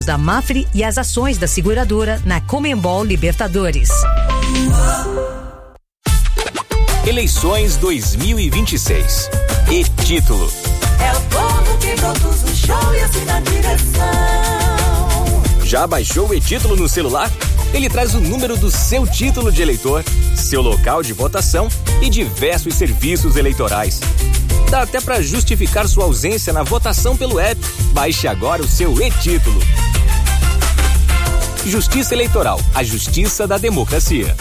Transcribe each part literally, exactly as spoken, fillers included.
da Mafre e as ações da seguradora na Conmebol Libertadores. Eleições dois mil e vinte e seis. E título. É o povo que produz o show e assina a direção. Já baixou o e-título no celular? Ele traz o número do seu título de eleitor, seu local de votação e diversos serviços eleitorais. Dá até para justificar sua ausência na votação pelo app. Baixe agora o seu e-título. Justiça Eleitoral, a justiça da democracia.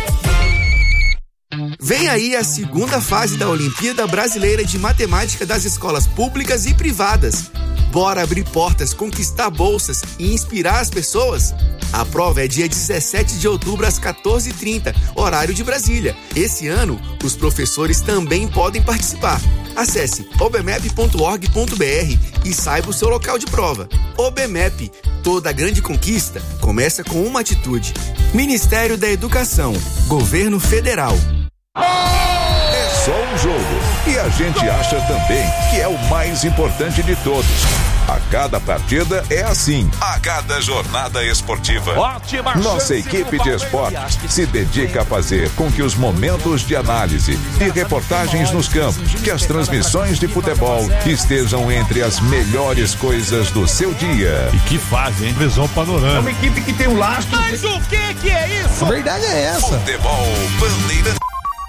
Vem aí a segunda fase da Olimpíada Brasileira de Matemática das escolas públicas e privadas. Bora abrir portas, conquistar bolsas e inspirar as pessoas? A prova é dia dezessete de outubro às quatorze e trinta, horário de Brasília. Esse ano, os professores também podem participar. Acesse obmep ponto org ponto br e saiba o seu local de prova. OBMEP, toda grande conquista começa com uma atitude. Ministério da Educação, Governo Federal. É só um jogo e a gente acha também que é o mais importante de todos. A cada partida é assim. A cada jornada esportiva. Ótima. Nossa equipe de esportes se dedica a fazer com que os momentos de análise e reportagens nos campos, que as transmissões de futebol estejam entre as melhores coisas do seu dia. E que fase, hein? Visão panorâmica. É uma equipe que tem um lastro. Mas o que que é isso? A verdade é essa. Futebol Bandeira.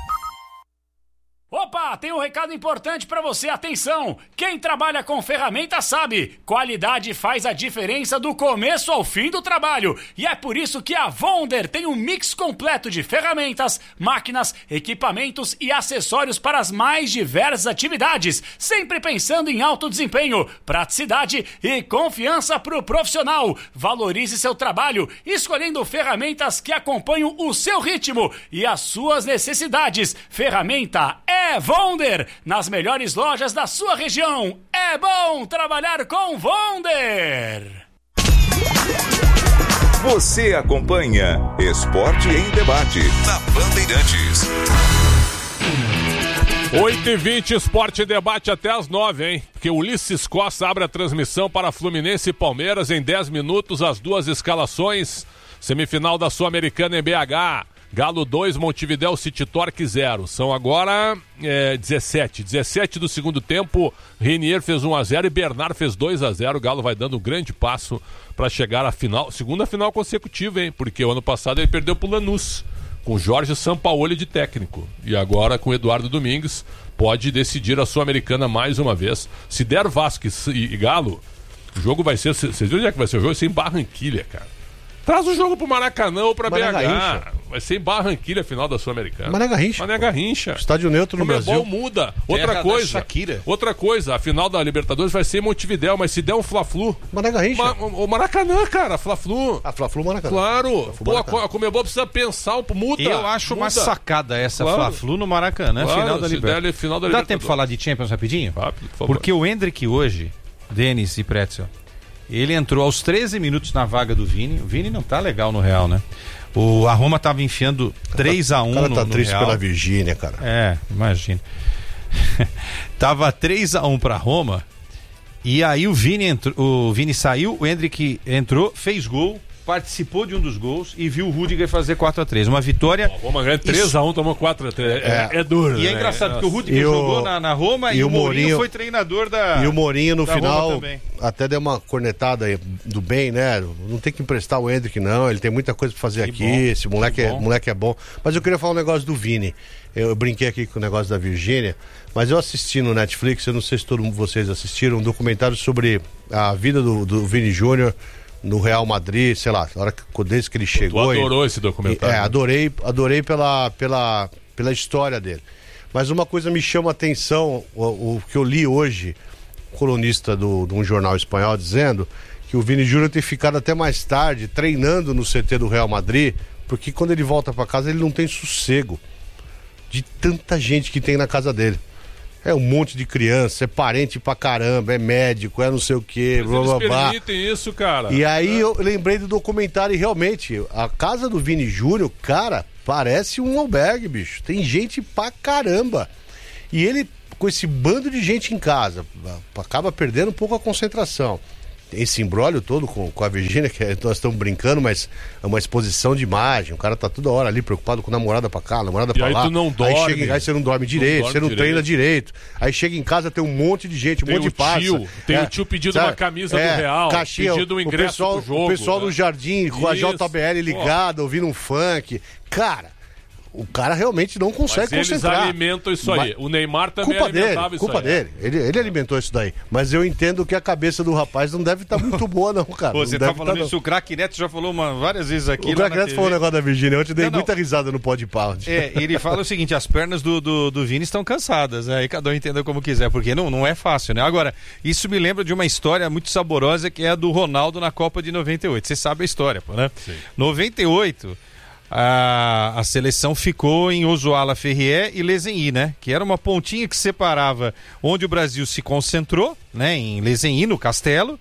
Opa, tem um recado importante pra você, atenção! Quem trabalha com ferramentas sabe, qualidade faz a diferença do começo ao fim do trabalho. E é por isso que a Wonder tem um mix completo de ferramentas, máquinas, equipamentos e acessórios para as mais diversas atividades, sempre pensando em alto desempenho, praticidade e confiança pro profissional. Valorize seu trabalho, escolhendo ferramentas que acompanham o seu ritmo e as suas necessidades. Ferramenta é É Wonder, nas melhores lojas da sua região. É bom trabalhar com Wonder. Você acompanha Esporte em Debate na Bandeirantes. oito e vinte, Esporte em Debate até as nove, hein? Porque o Ulisses Costa abre a transmissão para Fluminense e Palmeiras em dez minutos, as duas escalações. Semifinal da Sul-Americana em B H. Galo dois, Montevidéu City Torque zero. São agora é, dezessete. dezessete do segundo tempo. Renier fez um a zero e Bernard fez dois a zero. O Galo vai dando um grande passo para chegar à final. Segunda final consecutiva, hein? Porque o ano passado ele perdeu pro Lanús, com Jorge Sampaoli de técnico. E agora com Eduardo Domingues pode decidir a Sul-Americana mais uma vez. Se der Vasco e, e Galo, o jogo vai ser... Vocês viram onde é que vai ser o jogo? Vai ser em Barranquilha, cara. Traz o jogo pro Maracanã ou pra Mané B H. Garrincha. Vai ser em Barranquilha a final da Sul-Americana. Mané Garrincha. Mané Garrincha. Estádio neutro no Brasil. O Comebol muda. Outra coisa. Outra coisa. A final da Libertadores vai ser em Montevidéu, mas se der um Fla-Flu. Mané Garrincha. Ma- o Maracanã, cara. Fla-Flu. A Fla-Flu Maracanã. Claro. Fla-Flu, Pô, Maracanã. a Comebol precisa pensar um muda. Eu acho muda. uma sacada essa Claro. Fla-Flu no Maracanã, Claro, final da se Libertadores. der final da Dá Libertadores. tempo de falar de Champions rapidinho? Rápido, por favor. Porque o Endrick hoje, Denis e Pretzel, ele entrou aos treze minutos na vaga do Vini. O Vini não tá legal no Real, né? O, a Roma tava enfiando três a um no Real. O cara tá triste pela Virgínia, cara. É, imagina. Tava três a um pra Roma. E aí o Vini, entrou, o Vini saiu, o Endrick entrou, fez gol, participou de um dos gols e viu o Rudiger fazer quatro a três. Uma vitória... O Roma ganhou três a um, tomou quatro a três. É, é, é duro, E é né? engraçado, porque o Rudiger E o- jogou na, na Roma e, e o o Mourinho, Mourinho- foi treinador da E o Mourinho no da Roma final também. até deu uma cornetada aí do bem, né? Não tem que emprestar o Endrick, não. Ele tem muita coisa pra fazer Que aqui. bom, Esse moleque que é, bom. moleque é bom. Mas eu queria falar um negócio do Vini. Eu, eu brinquei aqui com o negócio da Virgínia, mas eu assisti no Netflix, eu não sei se todos vocês assistiram, um documentário sobre a vida do, do Vini Júnior no Real Madrid, sei lá, a hora que, desde que ele chegou. Tu adorou e- esse documentário, É, né? adorei, adorei pela, pela, pela história dele. Mas uma coisa me chama a atenção, o, o que eu li hoje, colunista do, de um jornal espanhol, dizendo que o Vini Júnior tem ficado até mais tarde treinando no C T do Real Madrid, porque quando ele volta para casa ele não tem sossego de tanta gente que tem na casa dele. É um monte de criança, é parente pra caramba, é médico, é não sei o que, blá blá Eles blá. permitem isso, cara. E aí eu lembrei do documentário e realmente, a casa do Vini Júnior, cara, parece um albergue, bicho. Tem gente pra caramba. E ele, com esse bando de gente em casa, acaba perdendo um pouco a concentração. esse imbróglio todo com, com a Virgínia, que é, nós estamos brincando, mas é uma exposição de imagem. O cara tá toda hora ali preocupado com namorada pra cá, namorada pra aí lá. Tu não dorme. Aí, chega, aí você não dorme direito, não dorme você não direito. treina direito. Aí chega em casa, tem um monte de gente, um tem monte de parça. Tio, tem é, o tio pedindo sabe? uma camisa é, do Real, caixinha, pedindo um ingresso o pessoal, pro jogo. O pessoal né? no jardim com a J B L ligada, ouvindo um funk. Cara... O cara realmente não consegue mas concentrar. Eles alimentam isso aí. O Neymar também culpa alimentava dele, isso culpa aí. dele. Ele, ele alimentou isso daí. Mas eu entendo que a cabeça do rapaz não deve estar tá muito boa, não, cara. Pô, você não tá falando tá, isso, o Craque Neto já falou uma, várias vezes aqui. O Craque Neto falou o negócio da Virgínia. Eu te dei não, muita não. risada no Pod Pau. É, ele fala o seguinte: as pernas do, do, do Vini estão cansadas. Aí cada um entenda como quiser, porque não, não é fácil, né? Agora, isso me lembra de uma história muito saborosa que é a do Ronaldo na Copa de noventa e oito. Você sabe a história, pô, né? Sim. noventa e oito. A, a seleção ficou em Ozoala-Ferrier e Lezenhy, né? Que era uma pontinha que separava onde o Brasil se concentrou, né? Em Lezenhy, no Castelo.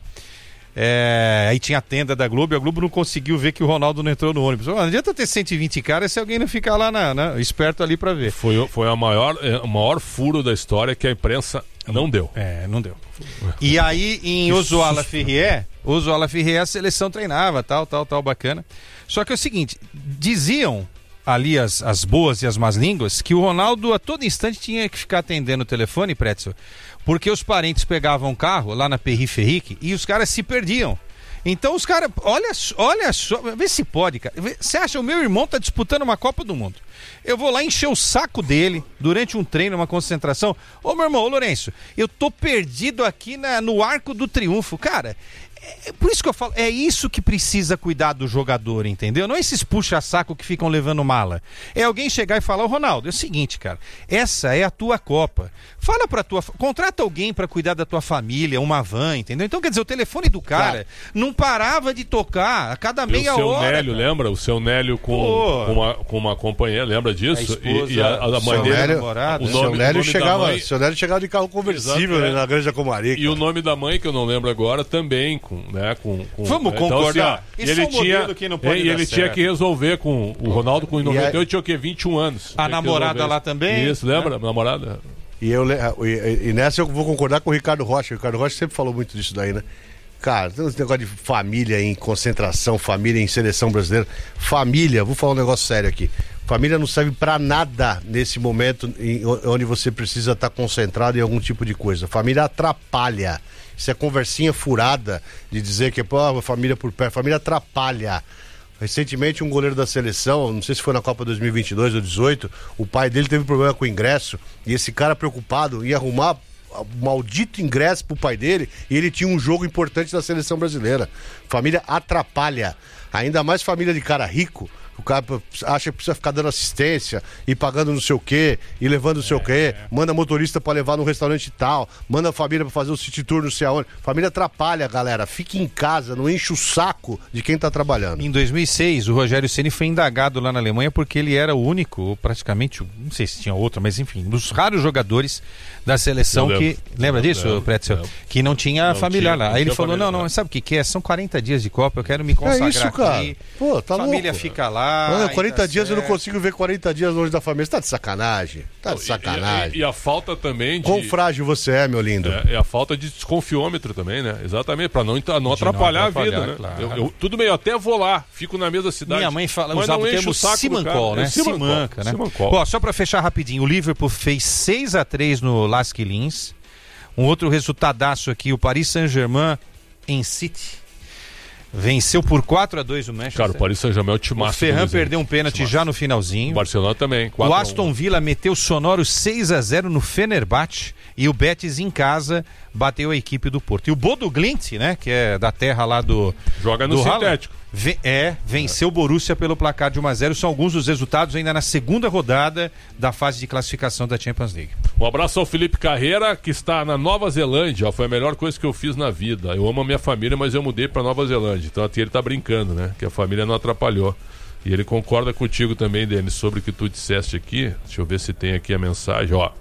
É, aí tinha a tenda da Globo e a Globo não conseguiu ver que o Ronaldo não entrou no ônibus. Não adianta ter cento e vinte caras se alguém não ficar lá na, na, esperto ali pra ver. Foi, foi a maior, o maior furo da história que a imprensa não deu. É, não deu. E aí em Ozoala-Ferrier, Ozoala-Ferrier a seleção treinava, tal, tal, tal, bacana. Só que é o seguinte, diziam ali as, as boas e as más línguas que o Ronaldo a todo instante tinha que ficar atendendo o telefone, Pretzel, porque os parentes pegavam o carro lá na Periferique e os caras se perdiam. Então os caras, olha, olha só, vê se pode, cara. Você acha, o meu irmão tá disputando uma Copa do Mundo. Eu vou lá encher o saco dele durante um treino, uma concentração. Ô meu irmão, ô Lourenço, eu tô perdido aqui na, no Arco do Triunfo. Cara, é por isso que eu falo, é isso que precisa cuidar do jogador, entendeu? Não é esses puxa-saco que ficam levando mala. É alguém chegar e falar, ô Ronaldo, é o seguinte, cara, essa é a tua Copa. Fala pra tua, contrata alguém pra cuidar da tua família, uma van, entendeu? Então, quer dizer, o telefone do cara, cara. não parava de tocar a cada meia hora. O seu Nélio, cara. Lembra? O seu Nélio com, com, uma, com uma companheira, lembra disso? A esposa, e, e a, a mãe dele, Nélio, namorada. O nome, seu Nélio chegava, mãe... seu Nélio chegava de carro conversível, né, na Granja Comarica. E o nome da mãe, que eu não lembro agora, também com, né, com, com vamos então, concordar. Assim, ó, ele é um tinha, que não pode e ele certo. tinha que resolver com o Ronaldo com noventa e oito, tinha o quê? vinte e um anos. A namorada lá também? Isso, lembra? Né? Namorada. E, eu, e, e nessa eu vou concordar com o Ricardo Rocha. O Ricardo Rocha sempre falou muito disso daí, né? Cara, tem esse negócio de família em concentração, família em seleção brasileira. Família, vou falar um negócio sério aqui. Família não serve pra nada nesse momento em, onde você precisa estar concentrado em algum tipo de coisa. Família atrapalha. Isso é conversinha furada de dizer que pô, a família por perto. Família atrapalha. Recentemente um goleiro da seleção, não sei se foi na Copa dois mil e vinte e dois ou dezoito, o pai dele teve problema com o ingresso e esse cara preocupado em arrumar o maldito ingresso pro pai dele e ele tinha um jogo importante da seleção brasileira. Família atrapalha, ainda mais família de cara rico. O cara acha que precisa ficar dando assistência e pagando não sei o quê, e levando não sei é, o quê, é. manda motorista pra levar num restaurante tal, manda a família pra fazer o city tour não sei aonde. Família atrapalha, galera. Fique em casa, não enche o saco de quem tá trabalhando. Em dois mil e seis, o Rogério Ceni foi indagado lá na Alemanha porque ele era o único, praticamente, não sei se tinha outro, mas enfim, um dos raros jogadores da seleção que... Lembra disso, lembro, Pretzel? Lembro. Que não tinha não familiar tinha, lá. Aí ele falou, não, não, sabe o que que é? São quarenta dias de Copa, eu quero me consagrar é isso, cara. aqui. Pô, tá família louco. fica lá. Mano, quarenta tá dias certo. eu não consigo ver quarenta dias longe da família. Você tá de sacanagem. Tá de sacanagem. E, e, e a falta também de... Quão frágil você é, meu lindo. É, e a falta de desconfiômetro também, né? Exatamente, pra não, não, atrapalhar, não atrapalhar a vida, né? Claro. Eu, eu, tudo bem, eu até vou lá, fico na mesma cidade. Minha mãe fala, mas usava não o termo Simancol, né? Simanca, né? Ó, só pra fechar rapidinho, o Liverpool fez seis a três no Las Quilins. Um outro resultadaço aqui, o Paris Saint-Germain em City. Venceu por quatro a dois o Manchester. Cara, o Paris Saint-Germain é o timaço. O Ferran perdeu um pênalti já no finalzinho. O Barcelona também. O Aston Villa meteu sonoro seis a zero no Fenerbahçe e o Betis em casa bateu a equipe do Porto. E o Bodo Glimt, né, que é da terra lá do... Joga no do sintético. Ve- é, venceu o Borussia pelo placar de um a zero. São alguns dos resultados ainda na segunda rodada da fase de classificação da Champions League. Um abraço ao Felipe Carreira, que está na Nova Zelândia. Ó, foi a melhor coisa que eu fiz na vida. Eu amo a minha família, mas eu mudei para Nova Zelândia. Então aqui ele tá brincando, né? Que a família não atrapalhou. E ele concorda contigo também, Denis, sobre o que tu disseste aqui. Deixa eu ver se tem aqui a mensagem, ó.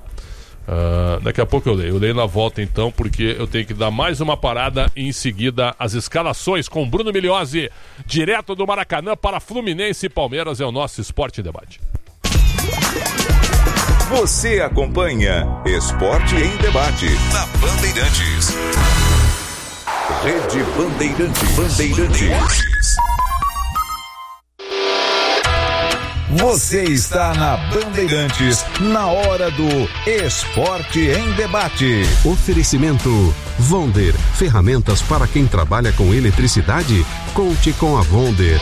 Uh, daqui a pouco eu leio. Eu leio na volta então, porque eu tenho que dar mais uma parada e em seguida as escalações com Bruno Migliozzi, direto do Maracanã para Fluminense e Palmeiras. É o nosso Esporte Debate. Você acompanha Esporte em Debate na Bandeirantes. Rede Bandeirantes. Bandeirantes. Você está na Bandeirantes, na hora do Esporte em Debate. Oferecimento Vonder, ferramentas para quem trabalha com eletricidade. Conte com a Vonder.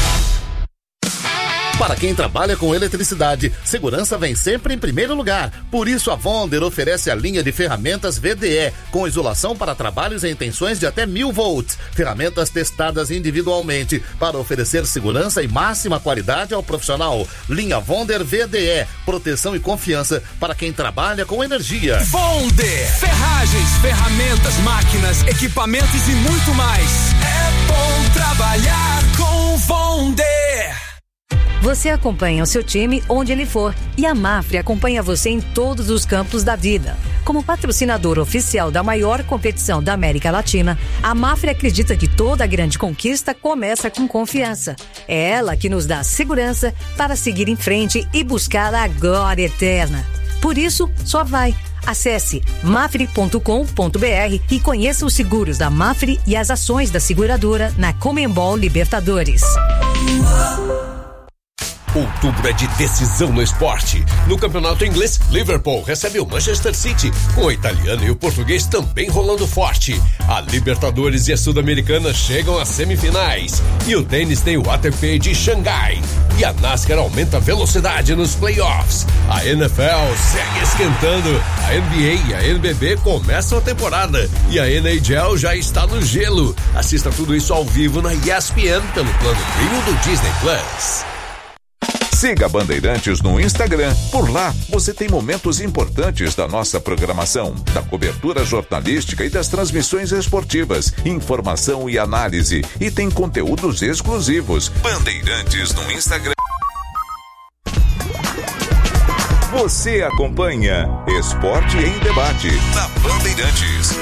Para quem trabalha com eletricidade, segurança vem sempre em primeiro lugar. Por isso, a Vonder oferece a linha de ferramentas V D E, com isolação para trabalhos em tensões de até mil volts. Ferramentas testadas individualmente para oferecer segurança e máxima qualidade ao profissional. Linha Vonder V D E, proteção e confiança para quem trabalha com energia. Vonder, ferragens, ferramentas, máquinas, equipamentos e muito mais. É bom trabalhar com Vonder. Você acompanha o seu time onde ele for e a Mafre acompanha você em todos os campos da vida. Como patrocinador oficial da maior competição da América Latina, a Mafre acredita que toda grande conquista começa com confiança. É ela que nos dá segurança para seguir em frente e buscar a glória eterna. Por isso, só vai. Acesse mafre ponto com ponto b r e conheça os seguros da Mafre e as ações da seguradora na Conmebol Libertadores. Outubro é de decisão no esporte. No campeonato inglês, Liverpool recebe o Manchester City, com o italiano e o português também rolando forte. A Libertadores e a Sul-Americana chegam às semifinais. E o tênis tem o A T P de Xangai. E a NASCAR aumenta a velocidade nos playoffs. A N F L segue esquentando. A N B A e a N B B começam a temporada. E a N H L já está no gelo. Assista tudo isso ao vivo na E S P N pelo plano Premium do Disney Plus. Siga Bandeirantes no Instagram. Por lá, você tem momentos importantes da nossa programação, da cobertura jornalística e das transmissões esportivas, informação e análise. E tem conteúdos exclusivos. Bandeirantes no Instagram. Você acompanha Esporte em Debate na Bandeirantes.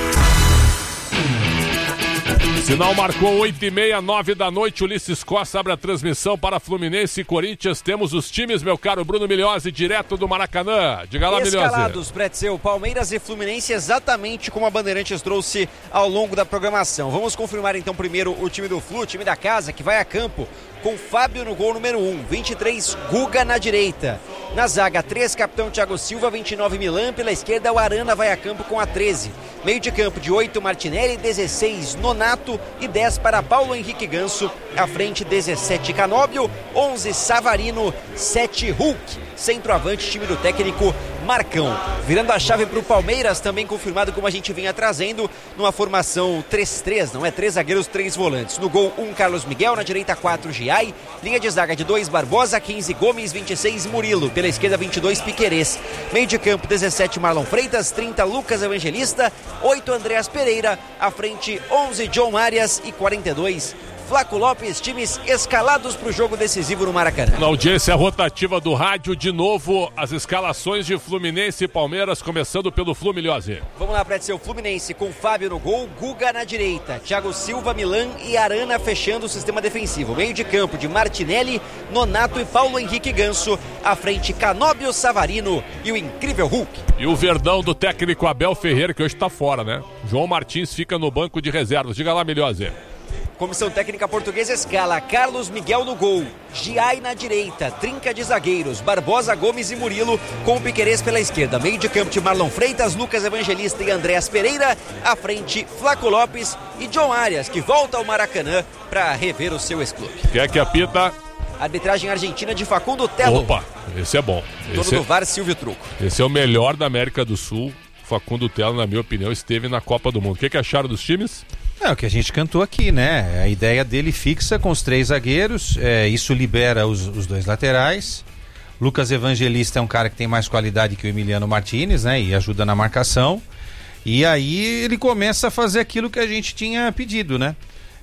Sinal marcou oito e meia, nove da noite. Ulisses Costa abre a transmissão para Fluminense e Corinthians. Temos os times, meu caro Bruno Milhozzi, direto do Maracanã. Diga lá, Milhozzi. Escalados, Pretzel, Palmeiras e Fluminense, exatamente como a Bandeirantes trouxe ao longo da programação. Vamos confirmar então primeiro o time do Flu, o time da casa, que vai a campo com Fábio no gol número um, vinte e três, Guga na direita. Na zaga, três, capitão Thiago Silva, vinte e nove, Milan. Pela esquerda, o Arana vai a campo com a treze. Meio de campo de oito, Martinelli, dezesseis, Nonato e dez para Paulo Henrique Ganso. À frente, dezessete, Canóbio, onze, Savarino, sete, Hulk. Centroavante, time do técnico Marcão. Virando a chave para o Palmeiras, também confirmado como a gente vinha trazendo, numa formação três três, não é? Três zagueiros, três volantes. No gol, um, Carlos Miguel, na direita, quatro, Giai. Linha de zaga de dois, Barbosa, quinze, Gomes, vinte e seis, Murilo. Pela esquerda, vinte e dois, Piquerez. Meio de campo, dezessete, Marlon Freitas, trinta, Lucas Evangelista, oito, Andreas Pereira. À frente, onze, John Arias e quarenta e dois, Flaco Lopes, times escalados para o jogo decisivo no Maracanã. Na audiência rotativa do rádio, de novo, as escalações de Fluminense e Palmeiras, começando pelo Flu, Milhozzi. Vamos lá, para ser o Fluminense com Fábio no gol, Guga na direita, Thiago Silva, Milan e Arana fechando o sistema defensivo. Meio de campo de Martinelli, Nonato e Paulo Henrique Ganso. À frente, Canóbio, Savarino e o incrível Hulk. E o Verdão do técnico Abel Ferreira, que hoje está fora, né? João Martins fica no banco de reservas. Diga lá, Milhozzi. Comissão técnica portuguesa escala Carlos Miguel no gol, Giai na direita, trinca de zagueiros, Barbosa, Gomes e Murilo, com o Piquerez pela esquerda. Meio de campo de Marlon Freitas, Lucas Evangelista e Andreas Pereira. À frente, Flaco Lopes e John Arias, que volta ao Maracanã para rever o seu ex-clube. Quem é que apita? Arbitragem argentina de Facundo Telo. Opa, esse é bom. Dono esse do é... V A R, Silvio Truco. Esse é o melhor da América do Sul. Facundo Telo, na minha opinião, esteve na Copa do Mundo. O que, que acharam dos times? É o que a gente cantou aqui, né? A ideia dele fixa com os três zagueiros, é, isso libera os, os dois laterais. Lucas Evangelista é um cara que tem mais qualidade que o Emiliano Martinez, né? E ajuda na marcação. E aí ele começa a fazer aquilo que a gente tinha pedido, né?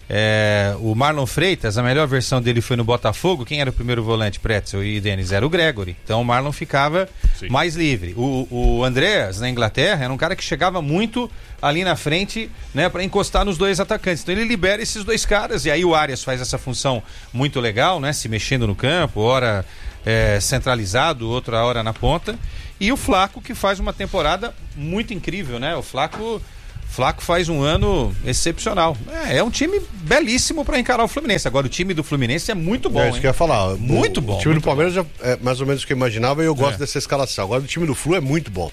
É, o Marlon Freitas, a melhor versão dele foi no Botafogo. Quem era o primeiro volante, Pretzel e Denis? Era o Gregory. Então o Marlon ficava Sim. mais livre. O, o Andreas, na Inglaterra, era um cara que chegava muito ali na frente, né, para encostar nos dois atacantes. Então ele libera esses dois caras, e aí o Arias faz essa função muito legal, né, se mexendo no campo, hora é, centralizado, outra hora na ponta. E o Flaco, que faz uma temporada muito incrível, né? O Flaco Flaco faz um ano excepcional. É, é um time belíssimo para encarar o Fluminense. Agora, o time do Fluminense é muito bom. É isso hein? que eu ia falar. Muito o, bom. O time muito do Palmeiras já é mais ou menos o que eu imaginava e eu gosto É. dessa escalação. Agora, o time do Flu é muito bom.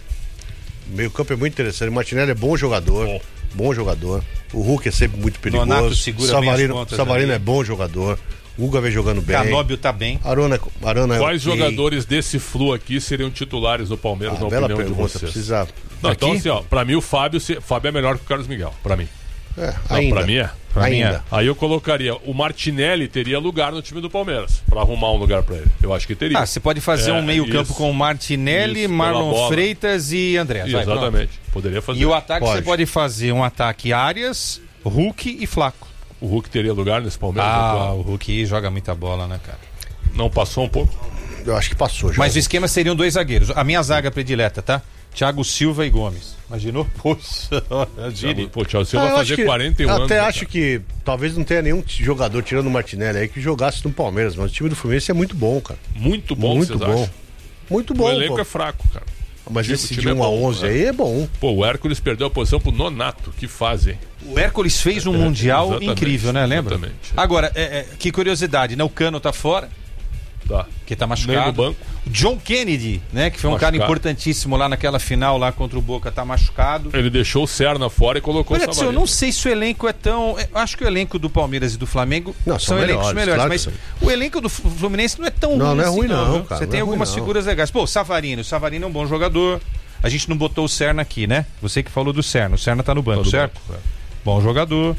O meio-campo é muito interessante. O Martinelli é bom jogador. Bom. bom jogador. O Hulk é sempre muito perigoso. Donato segura Savarino, bem as pontas Savarino ali. é bom jogador. O Hugo vem jogando bem. Canóbio tá bem. Arana, Arana Quais é okay. jogadores desse Flu aqui seriam titulares do Palmeiras, ah, na bela opinião pergunta, de vocês? Precisa... Não, Aqui? então assim, ó, pra mim o Fábio, se, Fábio é melhor que o Carlos Miguel, pra mim. É, Não, ainda. pra mim é. Pra ainda. mim é. Aí eu colocaria, o Martinelli teria lugar no time do Palmeiras, pra arrumar um lugar pra ele. Eu acho que teria. Ah, você pode fazer É, um meio campo isso, com Martinelli, isso, pela Marlon bola. Freitas e André. Vai, Exatamente, pronto. poderia fazer. E o ataque Pode. você pode fazer um ataque Arias, Hulk e Flaco. O Hulk teria lugar nesse Palmeiras? Ah, atual? o Hulk joga muita bola, né, cara? Não passou um pouco? Eu acho que passou já. Mas o esquema seriam dois zagueiros. A minha zaga predileta, tá? Thiago Silva e Gomes. Imaginou? Poxa, Thiago, pô, Thiago Silva Ah, vai eu fazer acho que- quarenta e um anos. Até né, acho cara? que talvez não tenha nenhum jogador, tirando o Martinelli aí, que jogasse no Palmeiras, mas o time do Fluminense é muito bom, cara. Muito bom, Muito vocês bom. acham? Muito bom. O elenco pô. é fraco, cara. Mas O esse time de é um a bom, onze né? aí é bom. Pô, o Hércules perdeu a posição pro Nonato. Que fase, hein? O Hércules fez um É, Mundial exatamente, incrível, né? Lembra? exatamente. Agora, é, é, que curiosidade, né? O Cano tá fora. Tá. Que tá machucado. Nem no banco. O John Kennedy, né? Que foi um cara Machucado. importantíssimo lá naquela final lá contra o Boca, tá machucado. Ele deixou o Serna fora e colocou Olha, o eu Savarino. não sei se o elenco é tão. Eu acho que o elenco do Palmeiras e do Flamengo Não, são, são elencos melhores, melhores, claro mas que o elenco do Fluminense não é tão Não, ruim. não é assim, ruim não, viu? cara, Você não tem é algumas ruim, não. figuras legais. Pô, o Savarino, o Savarino é um bom jogador. A gente não botou o Serna aqui, né? Você que falou do Serna. O Serna tá no banco, Tá no certo? banco, Bom jogador.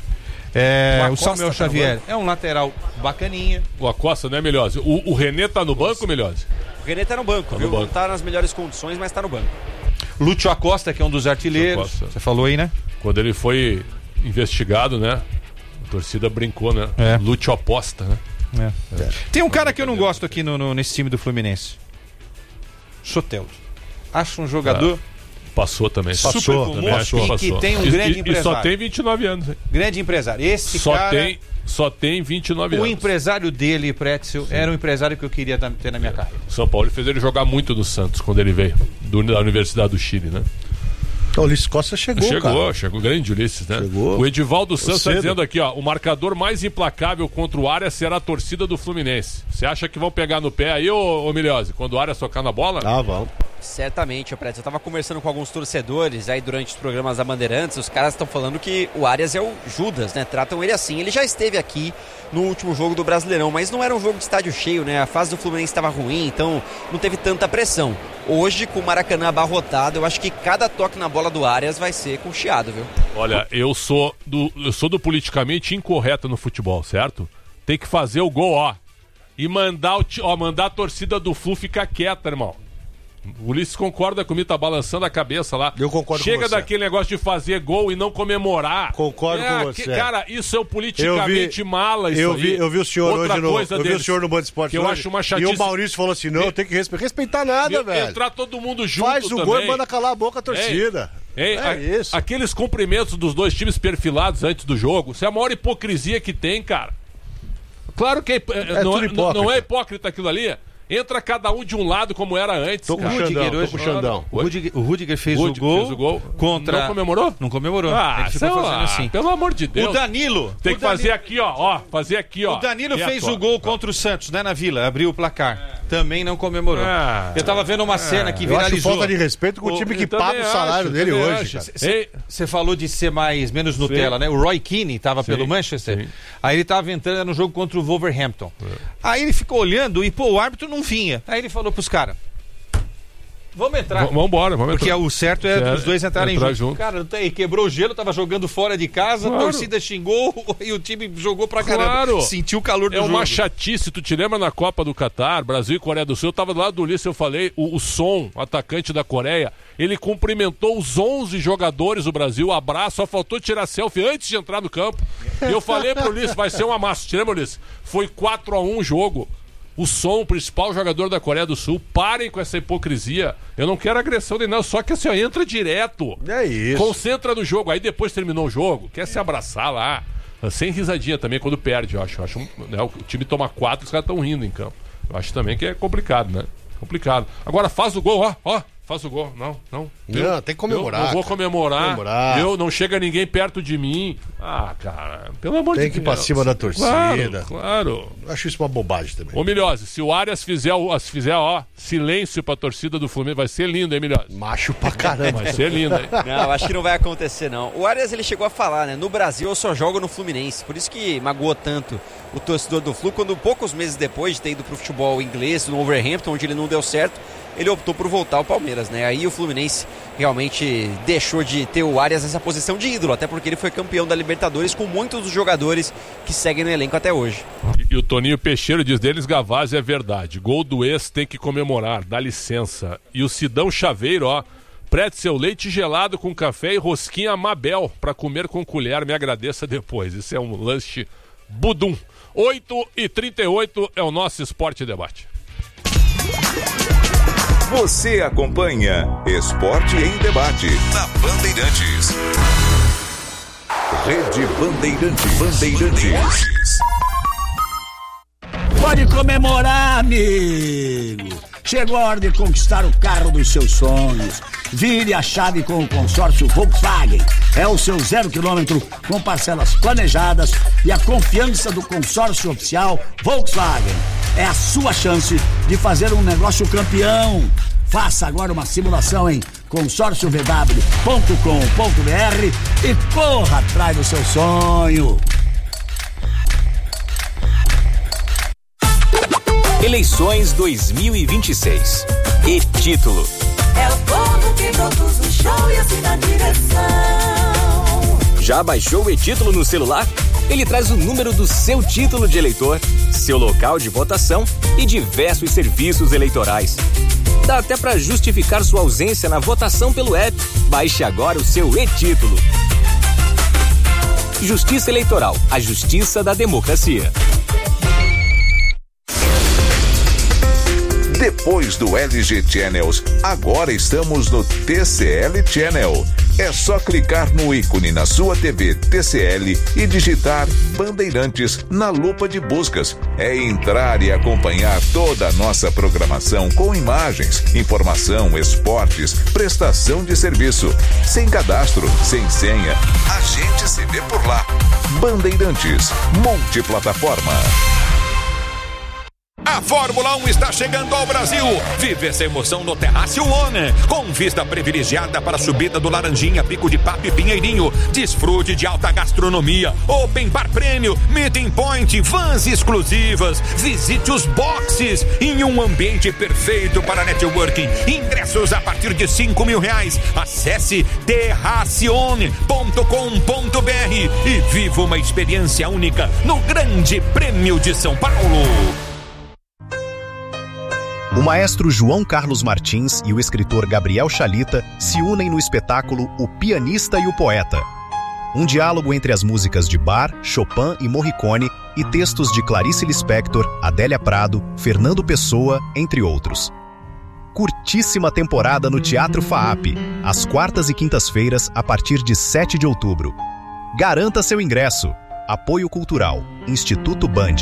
É, O o Acosta Samuel tá no Xavier banco. é um lateral bacaninha. O Acosta, né, Melhose? O, o René tá no banco, Melhose? O René tá no banco, Tá no viu? banco. Não tá nas melhores condições, mas tá no banco. Lúcio Acosta, que é um dos artilheiros. Acosta. Você falou aí, né? Quando ele foi investigado, né? A torcida brincou, né? É. Lúcio aposta, né? É. Tem um cara que eu não gosto aqui no, no- nesse time do Fluminense. Soteldo. Acho um jogador Passou também. super Passou, comum também acho que e passou. que tem um E- grande e, e empresário. só tem vinte e nove anos, hein? Grande empresário. Esse Só cara, tem, só tem vinte e nove o anos. empresário dele, Pretzel, era um empresário que eu queria tam- ter na minha carreira. O São Paulo fez ele jogar muito no Santos quando ele veio, do, da Universidade do Chile, né? Então, o Ulisses Costa chegou, chegou, cara. chegou, grande Ulisses, né? Chegou. O Edivaldo Santos está cedo. dizendo aqui, ó, o marcador mais implacável contra o Arias será a torcida do Fluminense. Você acha que vão pegar no pé aí, ô, ô Miliose, quando o Arias tocar na bola? Ah, vão. Certamente, Preto. Eu tava conversando com alguns torcedores aí durante os programas da Bandeirantes. Os caras estão falando que o Arias é o Judas, né? Tratam ele assim. Ele já esteve aqui no último jogo do Brasileirão, mas não era um jogo de estádio cheio, né? A fase do Fluminense estava ruim, então não teve tanta pressão. Hoje, com o Maracanã abarrotado, eu acho que cada toque na bola do Arias vai ser com chiado, viu? Olha, eu sou do, eu sou do politicamente incorreto no futebol, certo? Tem que fazer o gol, ó. E mandar, o, ti- ó, mandar a torcida do Flu ficar quieta, irmão. O Ulisses concorda comigo, tá balançando a cabeça lá. Eu concordo com Chega você. daquele negócio de fazer gol e não comemorar. Concordo É, com que- você. cara, isso é o politicamente mala, isso eu aí. vi, eu vi o senhor Outra hoje no, coisa eu vi o deles, senhor no Band Esporte que eu hoje, acho uma e chatice. o Maurício falou assim, não, tem que respeitar, respeitar nada, E- velho. Entrar todo mundo junto Faz o também. gol e manda calar a boca a torcida. Hein, É a- isso. Aqueles cumprimentos dos dois times perfilados antes do jogo, isso é a maior hipocrisia que tem, cara. Claro que é, é, não, tudo é, hipócrita. não é hipócrita aquilo ali. Entra cada um de um lado como era antes. Tô com cara. o Xandão, Rudiger tô hoje- com o Xandão. O Rudiger, o Rudiger fez, Rudiger o gol fez o gol. contra... Não comemorou? Não comemorou. Ah, Ele ficou sei fazendo lá, assim. pelo amor de Deus. O Danilo. Tem o que fazer Danilo- aqui, ó, ó. Fazer aqui, ó. O Danilo Quieto, fez ó. o gol contra o Santos, né, na Vila, abriu o placar. Também não comemorou. Ah. Eu tava vendo uma cena que Eu acho viralizou. falta de respeito com o O- time que eu também paga o acho, salário eu dele também hoje, acho. cara. Ei, Você falou de ser mais menos Nutella, né? O Roy Keane tava Sim, pelo Manchester. sim. Aí ele tava entrando no jogo contra o Wolverhampton. Aí ele ficou olhando e, pô, o árbitro não vinha. Aí ele falou pros caras: vamos entrar. v- Vambora, vamos Porque entrar. o certo é É, os dois entrarem entrar juntos. junto. Cara, não tem- quebrou o gelo, tava jogando fora de casa, Claro. a torcida xingou e o time jogou pra caramba. Claro. Sentiu o calor do É jogo. uma chatice, tu te lembra na Copa do Catar, Brasil e Coreia do Sul, eu tava do lado do Ulisses, eu falei, o, o Son, atacante da Coreia, ele cumprimentou os onze jogadores do Brasil, abraço, só faltou tirar selfie antes de entrar no campo. E eu falei pro Ulisses, vai ser um amasso, te lembra, Ulisses? Foi quatro a um o jogo. O Son, o principal jogador da Coreia do Sul, parem com essa hipocrisia. Eu não quero agressão nem nada, só que assim, ó, entra direto. É isso. Concentra no jogo, aí depois terminou o jogo, quer se abraçar lá. Sem risadinha também quando perde, eu acho. Eu acho né, o time toma quatro, os caras estão rindo em campo. Eu acho também que é complicado, né? Complicado. Agora faz o gol, ó, ó. Faz o gol. Não, não. Não, eu, tem que comemorar. Eu não vou cara. comemorar. comemorar. Eu, não chega ninguém perto de mim. Ah, cara, pelo amor tem de Deus. Tem que ir pra cima da torcida. Claro, claro. Eu acho isso uma bobagem também. Ô, Milhose, se o Arias fizer, se fizer, ó, silêncio pra torcida do Fluminense, vai ser lindo, hein, Milhose? Macho pra caramba. Vai ser lindo, hein? Não, acho que não vai acontecer, não. O Arias, ele chegou a falar, né? No Brasil eu só jogo no Fluminense. Por isso que magoou tanto o torcedor do Flu, quando poucos meses depois de ter ido pro futebol inglês, no Wolverhampton, onde ele não deu certo, ele optou por voltar ao Palmeiras, né? Aí o Fluminense realmente deixou de ter o Arias nessa posição de ídolo, até porque ele foi campeão da Libertadores com muitos dos jogadores que seguem no elenco até hoje. E, e o Toninho Peixeiro diz, Denis Gavazzi, é verdade, gol do ex tem que comemorar, dá licença. E o Sidão Chaveiro, ó, pretzel, leite gelado com café e rosquinha Mabel para comer com colher, me agradeça depois. Isso é um lanche budum. oito e trinta e oito é o nosso Esporte Debate. Você acompanha Esporte em Debate na Bandeirantes. Rede Bandeirantes. Bandeirantes. Pode comemorar, amigo. Chegou a hora de conquistar o carro dos seus sonhos. Vire a chave com o consórcio Volkswagen. É o seu zero quilômetro com parcelas planejadas e a confiança do consórcio oficial Volkswagen. É a sua chance de fazer um negócio campeão. Faça agora uma simulação em consórcio v w ponto com ponto b r e corra atrás do seu sonho. Eleições dois mil e vinte e seis. E título. É o povo que produz o show e assina a direção. Já baixou o e-título no celular? Ele traz o número do seu título de eleitor, seu local de votação e diversos serviços eleitorais. Dá até para justificar sua ausência na votação pelo app. Baixe agora o seu e-título. Justiça Eleitoral, a justiça da democracia. Depois do L G Channels, agora estamos no T C L Channel. É só clicar no ícone na sua T V T C L e digitar Bandeirantes na lupa de buscas. É entrar e acompanhar toda a nossa programação com imagens, informação, esportes, prestação de serviço. Sem cadastro, sem senha. A gente se vê por lá. Bandeirantes, multiplataforma. A Fórmula um está chegando ao Brasil. Vive essa emoção no Terrace One, com vista privilegiada para a subida do Laranjinha, Pico de Papo e Pinheirinho. Desfrute de alta gastronomia, open bar prêmio, meeting point, vans exclusivas. Visite os boxes em um ambiente perfeito para networking. Ingressos a partir de cinco mil reais. Acesse terraceone ponto com ponto b r e viva uma experiência única no Grande Prêmio de São Paulo. O maestro João Carlos Martins e o escritor Gabriel Chalita se unem no espetáculo O Pianista e o Poeta. Um diálogo entre as músicas de Bach, Chopin e Morricone e textos de Clarice Lispector, Adélia Prado, Fernando Pessoa, entre outros. Curtíssima temporada no Teatro FAAP, às quartas e quintas-feiras, a partir de sete de outubro. Garanta seu ingresso. Apoio Cultural, Instituto Band.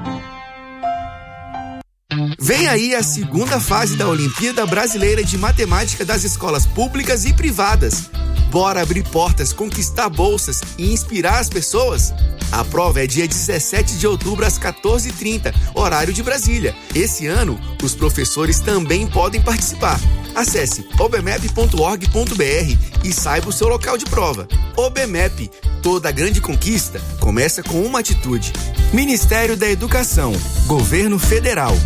Vem aí a segunda fase da Olimpíada Brasileira de Matemática das escolas públicas e privadas. Bora abrir portas, conquistar bolsas e inspirar as pessoas? A prova é dia dezessete de outubro às quatorze e trinta, horário de Brasília. Esse ano, os professores também podem participar. Acesse obmep ponto org ponto b r e saiba o seu local de prova. OBMEP, toda grande conquista começa com uma atitude. Ministério da Educação, Governo Federal.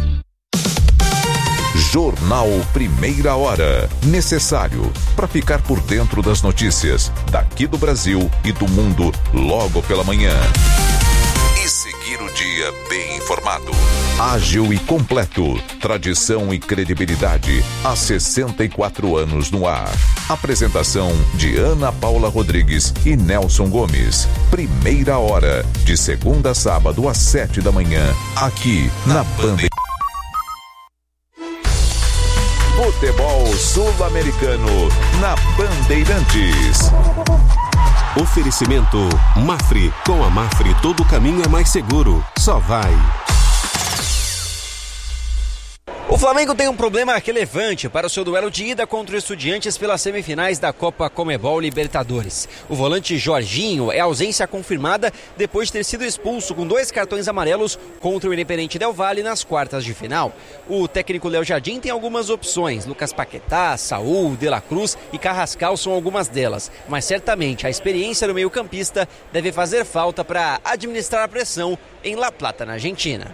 Jornal Primeira Hora. Necessário para ficar por dentro das notícias daqui do Brasil e do mundo logo pela manhã. E seguir o dia bem informado. Ágil e completo. Tradição e credibilidade há sessenta e quatro anos no ar. Apresentação de Ana Paula Rodrigues e Nelson Gomes. Primeira Hora. De segunda a sábado às sete da manhã. Aqui na Bandeirantes. Futebol sul-americano na Bandeirantes. Oferecimento Mafre. Com a Mafre todo caminho é mais seguro. Só vai. Flamengo tem um problema relevante para o seu duelo de ida contra o Estudiantes pelas semifinais da Copa Conmebol Libertadores. O volante Jorginho é ausência confirmada depois de ter sido expulso com dois cartões amarelos contra o Independente Del Valle nas quartas de final. O técnico Léo Jardim tem algumas opções. Lucas Paquetá, Saúl, De La Cruz e Carrascal são algumas delas. Mas certamente a experiência do meio-campista deve fazer falta para administrar a pressão em La Plata, na Argentina.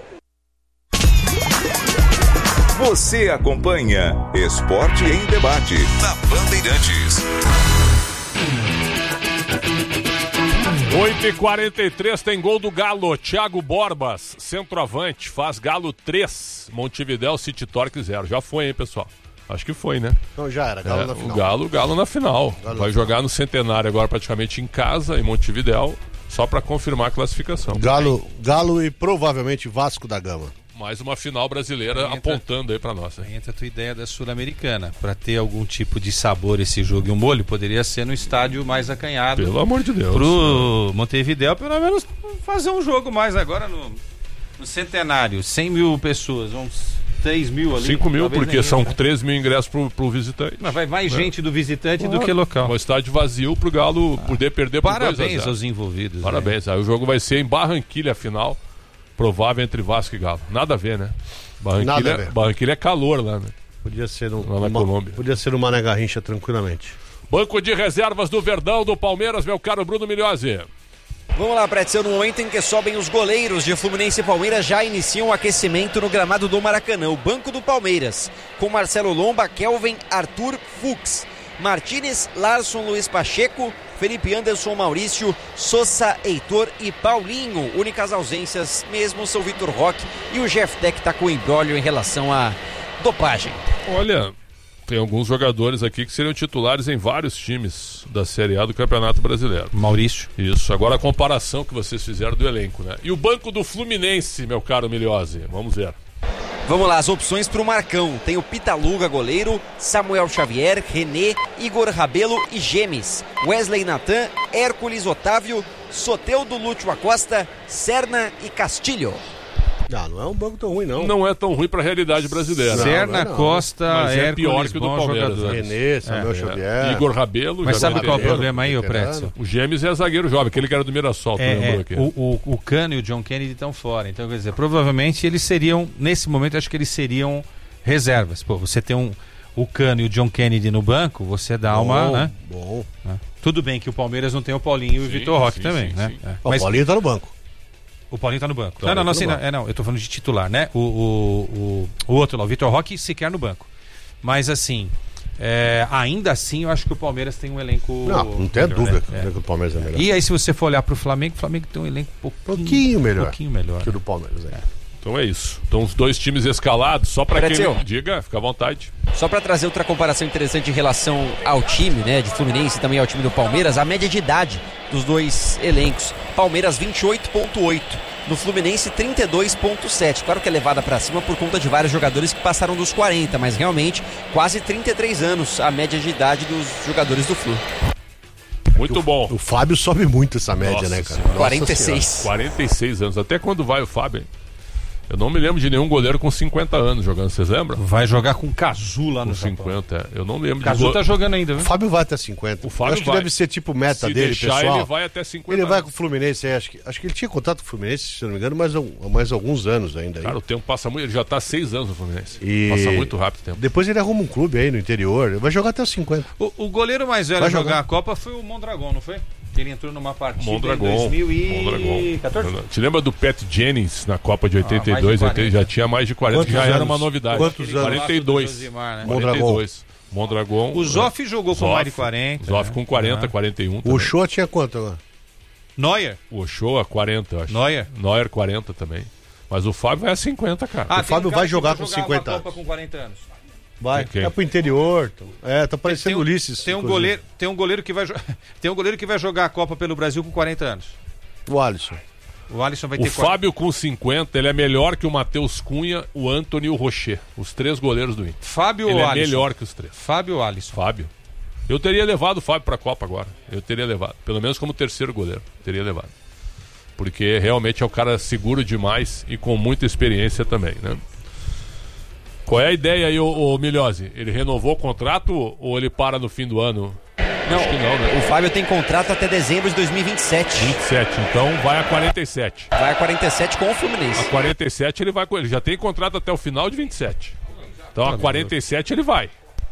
Você acompanha Esporte em Debate na Bandeirantes. oito e quarenta e três tem gol do Galo. Thiago Borbas, centroavante, faz Galo três, Montevidéu City Torque zero. Já foi, hein, pessoal? Acho que foi, né? Não, já era, Galo é, na final. O Galo, Galo na final. Galo Vai na jogar final. no Centenário agora praticamente em casa, em Montevidéu, só para confirmar a classificação. Galo, Galo e provavelmente Vasco da Gama. Mais uma final brasileira Entra, apontando aí pra nós. Aí entra a tua ideia da Sul-Americana. Pra ter algum tipo de sabor esse jogo e um molho, poderia ser no estádio mais acanhado. Pelo amor de Deus. Pro Montevidéu, pelo menos fazer um jogo mais agora no, no Centenário. cem mil pessoas, uns três mil ali. cinco mil, porque são entra. três mil ingressos pro, pro visitante. Mas vai mais é. gente do visitante Claro. do que local. Um estádio vazio pro Galo ah. poder perder por dois a zero. Parabéns aos envolvidos. Parabéns. Né? Aí o jogo vai ser em Barranquilha, a final. Provável entre Vasco e Galo. Nada a ver, né? Barranquilha, Nada a ver. Barranquilha é calor lá, né? Podia ser um, lá na uma, Colômbia. Podia ser uma Mané Garrincha tranquilamente. Banco de reservas do Verdão, do Palmeiras, meu caro Bruno Milhozzi. Vamos lá, Pretzel, no momento em que sobem os goleiros de Fluminense e Palmeiras já iniciam o aquecimento no gramado do Maracanã. O banco do Palmeiras, com Marcelo Lomba, Kelvin, Arthur, Fux, Martínez, Larson, Luiz Pacheco, Felipe Anderson, Maurício, Sosa, Heitor e Paulinho. Únicas ausências mesmo são o Vitor Roque e o Jeff Deck está com embrólio em relação à dopagem. Olha, tem alguns jogadores aqui que seriam titulares em vários times da Série A do Campeonato Brasileiro. Maurício. Isso, agora a comparação que vocês fizeram do elenco, né? E o banco do Fluminense, meu caro Milhozzi, vamos ver. Vamos lá, as opções para o Marcão. Tem o Pitaluga, goleiro, Samuel Xavier, René, Igor Rabelo e Gemes, Wesley Natan, Hércules Otávio, Soteldo Lúcio Acosta, Serna e Castilho. Não, não é um banco tão ruim, não. Não é tão ruim para a realidade brasileira. Serna, não, não. Costa, mas é Hércules, pior que o do Palmeiras. Jogador. Renê, Samuel É, Xavier. Igor Rabelo. Mas sabe qual é o veterano. problema aí, ô Pretzel? O Gêmeos é zagueiro jovem, aquele que era do Mirassol, tu É, lembrou é, aqui. o, o, o Cano e o John Kennedy estão fora. Então, quer dizer, provavelmente eles seriam, nesse momento, acho que eles seriam reservas. Pô, você tem um, o Cano e o John Kennedy no banco, você dá Bom, uma, né? Bom. Né? Tudo bem que o Palmeiras não tem o Paulinho e o Sim, Vitor Roque sim, também, sim, né? sim. É. O Mas Paulinho tá no banco. o Paulinho tá no banco. Tá, não, não, não, tá assim, no não, é, não, eu tô falando de titular, né? O, o, o, o outro lá, o Vitor Roque, sequer no banco. Mas assim, é, ainda assim, eu acho que o Palmeiras tem um elenco. Não, não tem melhor, dúvida né? que o Palmeiras é melhor. E aí, se você for olhar pro Flamengo, o Flamengo tem um elenco um pouquinho, pouquinho melhor. Um pouquinho melhor. Que o do Palmeiras, é. Então é isso. Então os dois times escalados, só para quem Pretzel. não... Diga, fica à vontade. Só para trazer outra comparação interessante em relação ao time, né, de Fluminense e também ao time do Palmeiras, a média de idade dos dois elencos. Palmeiras vinte e oito vírgula oito, no Fluminense trinta e dois vírgula sete. Claro que é levada para cima por conta de vários jogadores que passaram dos quarenta, mas realmente quase trinta e três anos a média de idade dos jogadores do Flu. Muito bom. O Fábio sobe muito essa média, Nossa né, cara? senhora. quarenta e seis. quarenta e seis anos. Até quando vai o Fábio, hein? Eu não me lembro de nenhum goleiro com cinquenta anos jogando, vocês lembram? Vai jogar com o Cazu lá no Com cinquenta, é. Eu não lembro O de Cazu gol... tá jogando ainda, viu? O Fábio vai até cinquenta. O Fábio Eu acho que vai. deve ser tipo meta Se dele, deixar, pessoal. ele vai até cinquenta Ele vai anos. com o Fluminense, é, acho que, acho que ele tinha contato com o Fluminense, se eu não me engano, mais, mais alguns anos ainda. Cara, aí. o tempo passa muito, ele já tá há seis anos no Fluminense. E Passa muito rápido o tempo. Depois ele arruma um clube aí no interior, ele vai jogar até os cinquenta. O, o goleiro mais velho Vai a jogar jogar. a Copa foi o Mondragon, não foi? Que ele entrou numa partida Mondragon. em dois mil e quatorze. Mondragon. Te lembra do Pat Jennings na Copa de oitenta e dois? Ah, mais de quarenta. Já tinha mais de quarenta, Quantos já era anos? uma novidade. Quantos anos? quarenta e dois. Josimar, né? quarenta e dois. Mondragon. O Zoff jogou com Zoff. mais de quarenta. Zoff né? com quarenta, Ah. quarenta e um. O também. Ochoa tinha quanto agora? Neuer. O Ochoa, quarenta, eu acho. Neuer. Neuer, quarenta também. Mas o Fábio vai a cinquenta, cara. Ah, O Fábio tem um cara vai que jogar vai com jogar cinquenta uma Copa anos. com quarenta anos. Vai, Quem? é pro interior. Então. É, tá parecendo Tem um- Ulisses. Tem um inclusive. goleiro, tem um goleiro que vai jo- tem um goleiro que vai jogar a Copa pelo Brasil com quarenta anos. O Alisson. O Alisson vai O ter Fábio com cinquenta, ele é melhor que o Matheus Cunha, o Antony e o Rocher. Os três goleiros do Inter. Fábio Ele ou é Alisson? melhor que os três. Fábio ou Alisson? Fábio. Eu teria levado o Fábio pra Copa agora. Eu teria levado. Pelo menos como terceiro goleiro. Teria levado. Porque realmente é um cara seguro demais e com muita experiência também, né? Qual é a ideia aí, ô, ô Milhose? Ele renovou o contrato ou ele para no fim do ano? Não, Acho que não, né? O Fábio tem contrato até dezembro de dois mil e vinte e sete. vinte e sete, então vai a quarenta e sete. Vai a quarenta e sete com o Fluminense. A quarenta e sete ele vai com ele. Já tem contrato até o final de vinte e sete. Então a quarenta e sete ele vai.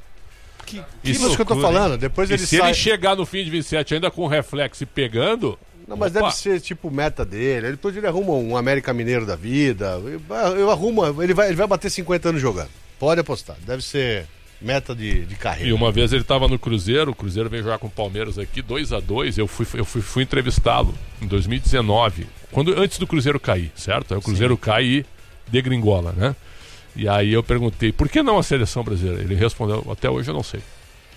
Que, isso que eu tô falando. Depois e ele se sai... ele chegar no fim de vinte e sete ainda com o reflexo e pegando... Não, mas opa. deve ser tipo meta dele. Ele depois ele arruma um América Mineiro da vida. Eu arrumo, ele vai, ele vai bater cinquenta anos jogando. Pode apostar. Deve ser meta de, de carreira. E uma vez ele estava no Cruzeiro, o Cruzeiro veio jogar com o Palmeiras aqui, dois a dois, eu fui, eu fui, fui entrevistá-lo em dois mil e dezenove, quando, antes do Cruzeiro cair, certo? Aí o Cruzeiro Sim. cai e degringola, né? E aí eu perguntei, por que não a seleção brasileira? Ele respondeu, até hoje eu não sei.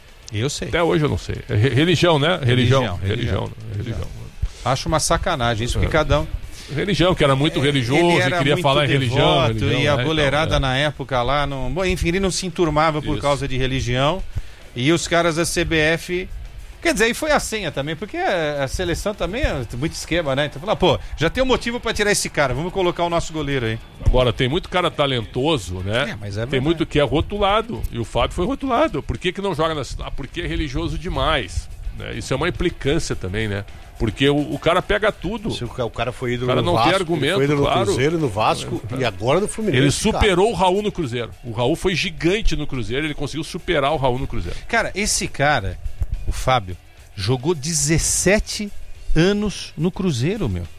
Eu sei. Até hoje eu não sei. É religião, né? Religião. Religião. Religião. religião. religião. Acho uma sacanagem isso, porque cada um... Religião, que era muito religioso e queria falar em religião, religião. E a né? boleirada então, é. na época lá, não... Bom, enfim, ele não se enturmava por Isso. causa de religião. E os caras da C B F... Quer dizer, aí foi a senha também, porque a, a seleção também é muito esquema, né? Então, fala, pô, já tem um motivo pra tirar esse cara, vamos colocar o nosso goleiro aí. Agora, tem muito cara talentoso, né? É, mas é tem muito que é rotulado, e o Fábio foi rotulado. Por que que não joga na cidade? Porque é religioso demais. Né? Isso é uma implicância também, né? Porque o, o cara pega tudo. Se o, o cara foi ídolo o cara no não Vasco, tem argumento, foi ídolo claro. no Cruzeiro, no Vasco é. e agora no Fluminense. Ele superou cara. o Raul no Cruzeiro. O Raul foi gigante no Cruzeiro, ele conseguiu superar o Raul no Cruzeiro. Cara, esse cara, o Fábio, jogou dezessete anos no Cruzeiro, meu.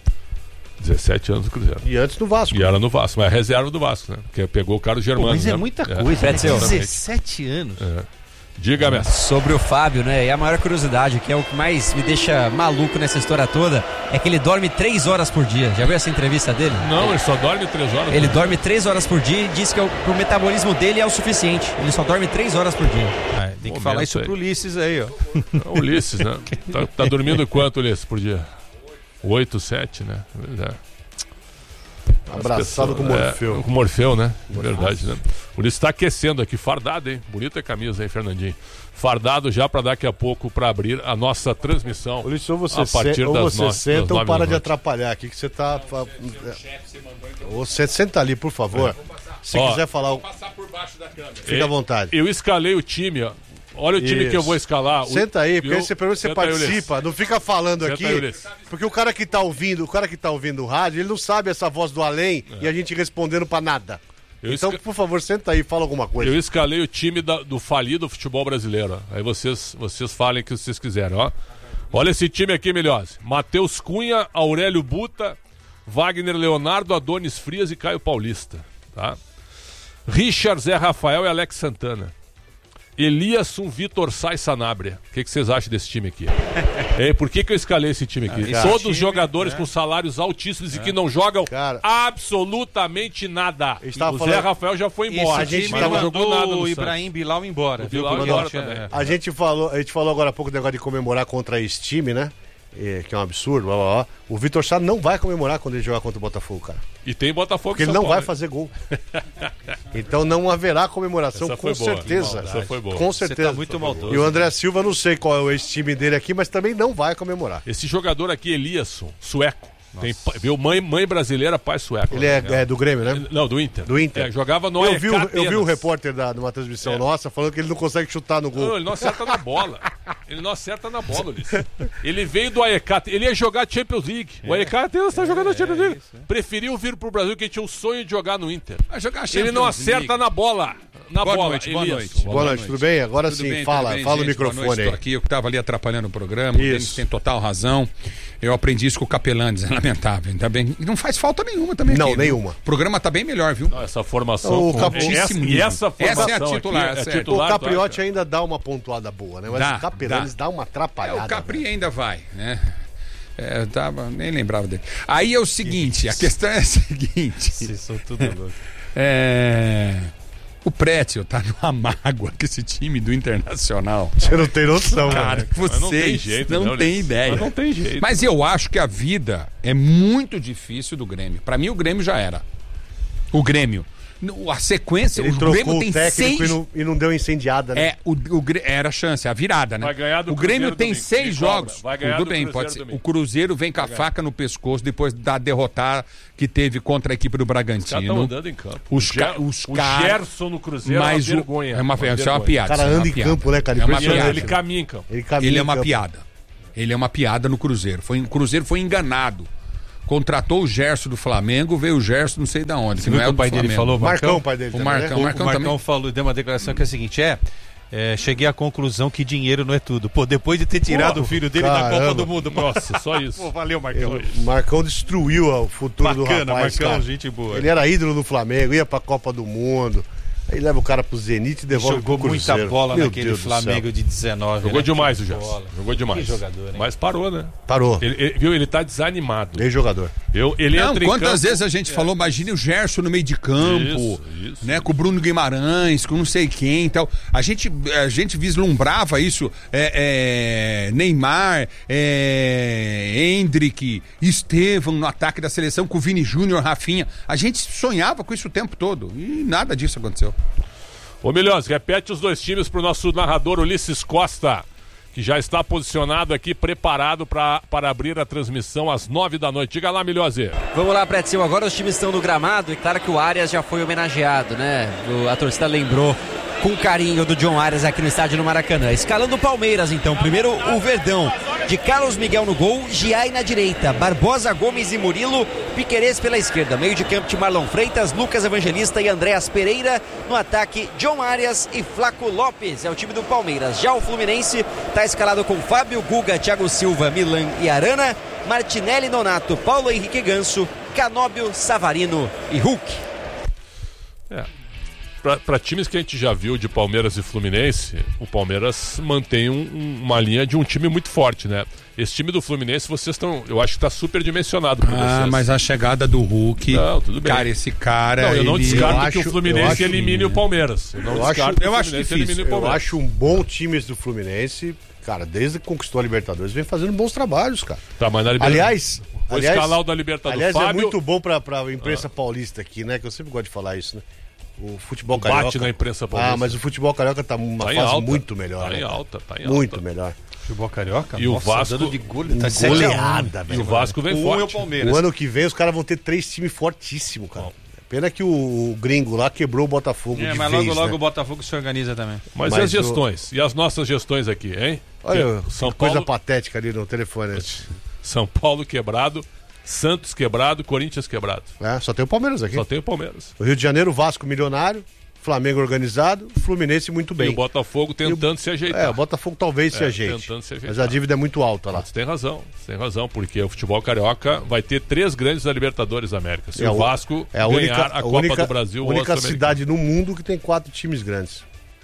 dezessete anos no Cruzeiro. E antes no Vasco. E era no Vasco, mas é reserva do Vasco, né? Porque pegou o Carlos Germano. Pô, mas né? é muita coisa, é. né? dezessete anos. É. Diga, Messi. Sobre o Fábio, né? E a maior curiosidade, que é o que mais me deixa maluco nessa história toda, é que ele dorme três horas por dia. Já viu essa entrevista dele? Não, ele, ele só dorme três horas. Ele dorme três horas por dia e diz que é o, pro metabolismo dele é o suficiente. Ele só dorme três horas por dia. Ah, tem que Momento falar isso aí. Pro Ulisses aí, ó. É o Ulisses, né? Tá, tá dormindo quanto, Ulisses, por dia? Oito, sete, né? É. Abraçado pessoas, com o Morfeu. É, com o Morfeu, né? Verdade, né? O Ulisses tá aquecendo aqui, fardado, hein? Bonita camisa, hein, Fernandinho? Fardado já para daqui a pouco, para abrir a nossa transmissão. Ulisses, ou você, a partir se, ou das você nove, senta das ou nove para de atrapalhar aqui, que você tá... Ou você senta ali, por favor. É. Se ó, quiser falar... Passar por baixo da câmera. Fica à vontade. Eu escalei o time, ó. Olha o time Isso. que eu vou escalar. Senta aí, porque eu... aí você, pelo menos você participa, aí, não fica falando Senta aqui. Aí, porque o cara que tá ouvindo, o cara que tá ouvindo o rádio, ele não sabe essa voz do além é. e a gente respondendo pra nada. Eu então, esca... por favor, senta aí e fala alguma coisa. Eu escalei o time da, do falido futebol brasileiro. Aí vocês, vocês falem o que vocês quiserem, ó. Olha esse time aqui, Milhose. Matheus Cunha, Aurélio Buta, Wagner Leonardo, Adonis Frias e Caio Paulista, tá? Richard, Zé Rafael e Alex Santana. Eliasson, Vitor Sá e Sanabria. O que, que vocês acham desse time aqui? É, por que, que eu escalei esse time aqui? Ah, Todos time, jogadores é. com salários altíssimos é. e que não jogam cara, absolutamente nada. O falando... Zé Rafael já foi embora. Esse time não jogou nada o Ibrahim Bilal embora. O Bilal embora também. É. A, gente falou, a gente falou agora há pouco do negócio de comemorar contra esse time, né? É, que é um absurdo, blá, blá, blá. O Vitor Sá não vai comemorar quando ele jogar contra o Botafogo, cara. E tem Botafogo. Porque ele não Paulo, vai né? fazer gol. Então não haverá comemoração, Essa com certeza. Essa foi boa. Com certeza. Tá muito maldoso. E o André Silva, não sei qual é o ex-time dele aqui, mas também não vai comemorar. Esse jogador aqui, Eliasson, sueco. Tem, viu, mãe, mãe brasileira, pai sueco. Ele é, é do Grêmio, né? Não, do Inter. Do Inter. É, jogava no eu vi, o, eu vi o repórter da, de uma transmissão é. nossa falando que ele não consegue chutar no gol. Não, ele não acerta na bola. Ele não acerta na bola, Ulisses. Ele veio do Aecate, ele ia jogar Champions League. É. O Aecate está é, jogando a Champions League. É, é Preferiu vir pro Brasil, que tinha o sonho de jogar no Inter. Jogar ele não acerta League. na bola. Na boa bola, noite, boa noite. Boa, boa noite, noite, tudo bem? Agora tudo sim, bem, fala, bem, fala gente, o microfone noite, aí. Estou aqui, eu que estava ali atrapalhando o programa, tem, tem total razão. Eu aprendi isso com o Capelanes, é lamentável, ainda bem. E não faz falta nenhuma também. Não, aqui, nenhuma. O programa tá bem melhor, viu? Não, essa formação. O Cap... essa, e essa formação. Essa é a titular. Aqui, é é titular o Capriotti ainda dá uma pontuada boa, né? Mas dá, o Capelanes dá. dá uma atrapalhada. É, o Capri né? ainda vai, né? É, eu tava, nem lembrava dele. Aí é o seguinte, a questão é a seguinte. Vocês são tudo loucos. É... O Prétio tá numa mágoa com esse time do Internacional. Você não tem noção, cara. Né? Vocês não tem, jeito, não não, tem ideia. Mas não tem jeito. Mas eu acho que a vida é muito difícil do Grêmio. Pra mim, o Grêmio já era. O Grêmio. a sequência, Ele o trocou Grêmio o tem técnico seis... e não, e não deu incendiada, né? É, o, o, era a chance, a virada, né? Vai ganhar do o Grêmio Cruzeiro tem domingo. seis E cobra. jogos. Vai ganhar Tudo do bem, Cruzeiro pode ser. domingo. O Cruzeiro vem com a faca no pescoço depois da derrotar que teve contra a equipe do Bragantino. Os caras estão andando em campo. Os, O ca... Ger- os o caras... Gerson no Cruzeiro mas é uma o- vergonha. É uma, Uma isso é uma vergonha. piada. O cara isso é uma anda em piada. campo, né, cara? É uma Impressionante. piada. Ele caminha em campo. Ele, caminha Ele é em uma campo. piada. Ele é uma piada no Cruzeiro. Foi, o Cruzeiro foi enganado. Contratou o Gerson do Flamengo, veio o Gerson não sei de onde. Você Que não viu é que o do pai dele Flamengo. falou, Marcão, o pai dele O também, Marcão, né? o Marcão, o Marcão também. falou, deu uma declaração que é a seguinte, é, é, cheguei à conclusão que dinheiro não é tudo. Pô, depois de ter tirado Pô, o filho dele da caramba. Copa do Mundo. Nossa, só isso. Pô, valeu, Marcão. O Marcão destruiu ó, o futuro Bacana, do rapaz, Marcão, cara. gente boa. Ele era ídolo do Flamengo, ia pra Copa do Mundo. Aí leva o cara pro Zenit e devolve Jogou pro Cruzeiro. muita bola Meu naquele Deus do Flamengo céu. de dezenove. Jogou né? demais o Que Gerson. bola. Jogou demais. Que jogador, hein? Mas parou, né? Parou. Ele, ele- viu, ele tá desanimado. Bem jogador. Eu, ele Não, entra em quantas campo- vezes a gente falou, imagine o Gerson no meio de campo, Isso, isso. né, com o Bruno Guimarães, com não sei quem e tal. A gente, a gente vislumbrava isso, é, é, Neymar, é, Hendrick, Estevão no ataque da seleção, com o Vini Júnior, Rafinha. A gente sonhava com isso o tempo todo e nada disso aconteceu. Ô Milhões, repete os dois times pro nosso narrador Ulisses Costa, que já está posicionado aqui, preparado pra, para abrir a transmissão às nove da noite. Diga lá, Milhose. Vamos lá, Pretzil. Agora os times estão no gramado e claro que o Arias já foi homenageado, né? O- a torcida lembrou com carinho do John Arias aqui no estádio no Maracanã. Escalando o Palmeiras, então. Primeiro o Verdão, de Carlos Miguel no gol, Giai na direita, Barbosa, Gomes e Murilo, Piquerez pela esquerda. Meio de campo de Marlon Freitas, Lucas Evangelista e Andréas Pereira. No ataque, John Arias e Flaco Lopes. É o time do Palmeiras. Já o Fluminense está escalado com Fábio, Guga, Thiago Silva, Milan e Arana, Martinelli, Nonato, Paulo Henrique Ganso, Canóbio, Savarino e Hulk. É. Pra, pra times que a gente já viu de Palmeiras e Fluminense, o Palmeiras mantém um- um- uma linha de um time muito forte, né? Esse time do Fluminense, vocês estão. Eu acho que tá super dimensionado por Ah, vocês. mas a chegada do Hulk. Não, tudo bem. Cara, esse cara. Não, eu não ele- descarto eu que acho- o eu Fluminense acho- elimine o Palmeiras. Eu não Eu acho, descarto que o eu acho Fluminense difícil. elimine o Eu Palmeiras. acho um bom time esse do Fluminense. Cara, desde que conquistou a Libertadores, vem fazendo bons trabalhos, cara. Tá, mas na Libertadores. Aliás, Vou aliás, escalar o da Libertadores. aliás é Fábio- muito bom pra, pra imprensa paulista aqui, né? Que eu sempre gosto de falar isso, né? O futebol Bate carioca. na imprensa paulista. Ah, mas o futebol carioca tá numa Tá em fase alta. muito melhor. Tá né, em cara? alta, tá em Muito alta. melhor. Futebol carioca? E o Nossa, Vasco- dando de gole, Um tá de sete a um. goleada, velho. E o Vasco vem Um é o forte. Palmeiras. O ano que vem os caras vão ter três times fortíssimos, cara. Pena que o, o gringo lá quebrou o Botafogo É, de mas vez, logo, logo né? o Botafogo se organiza também. Mas, Mas e as o- gestões? E as nossas gestões aqui, hein? Olha, Que- São que coisa Paulo, patética ali no telefone. São Paulo quebrado, Santos quebrado, Corinthians quebrado. É, só tem o Palmeiras aqui. Só tem o Palmeiras. O Rio de Janeiro, Vasco milionário, Flamengo organizado, Fluminense muito bem. E o Botafogo tentando se ajeitar. É, o Botafogo talvez se É, ajeite. tentando se ajeitar. Mas a dívida é muito alta lá. Você tem razão, você tem razão, porque o futebol carioca vai ter três grandes da Libertadores da América. Se É a o u- Vasco é a ganhar única, a a Copa única, do Brasil, a ou a única Sul-Americana. cidade no mundo que tem quatro times grandes.